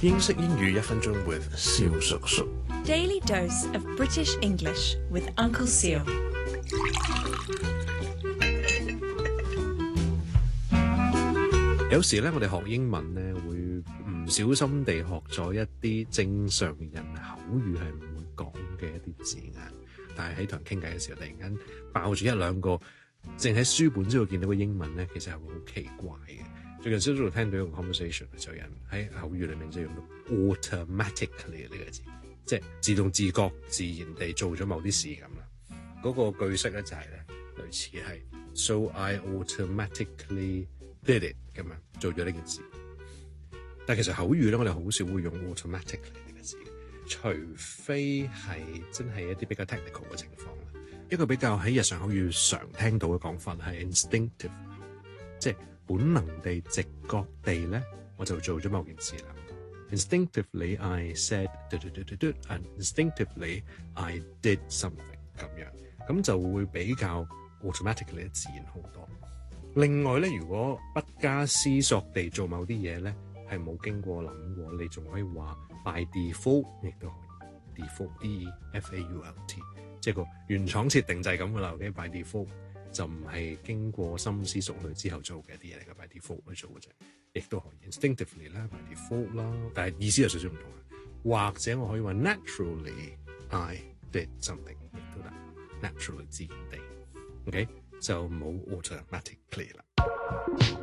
英式英語1分鐘 with 蕭叔叔。 Daily dose of British English with Uncle Seal. 有時咧，我哋學英文咧，會唔小心地學咗一啲正常人口語係唔會講嘅一啲字眼，但係喺同人傾偈嘅時候，突然間爆住一兩個淨喺書本之度見到嘅英文咧，其實係會好奇怪嘅。最近朝早聽到一個 conversation， 就有人喺口語裏面就用到 automatically 呢個字，即係自動自覺自然地做咗某啲事咁啦。嗰個句式咧就係咧類似係 So I automatically did it 咁樣做咗呢件事。但係其實口語咧，我哋好少會用 automatically 呢個字，除非係真係一啲比較 technical 嘅情況啦。一個比較喺日常口語常聽到嘅講法係 instinctive， 即係本能地、直覺地咧，我就做咗某件事啦。Instinctively I said and instinctively I did something 咁樣，咁就會比較 automatically 自然好多。另外咧，如果不加思索地做某啲嘢咧，係冇經過諗過，你仲可以話 by default 亦都可以 default D-E-F-A-U-L-T， 即係個原廠設定就係咁噶啦。OK， by default 就唔係經過深思熟慮之後做嘅一啲嘢嚟嘅 ，by default 去做嘅啫，亦都可以 instinctively 啦 by default 啦，但係意思有少少唔同啊。或者我可以話 naturally I did something， 亦都得 naturally 自然地 ，OK 就冇 automatically 啦。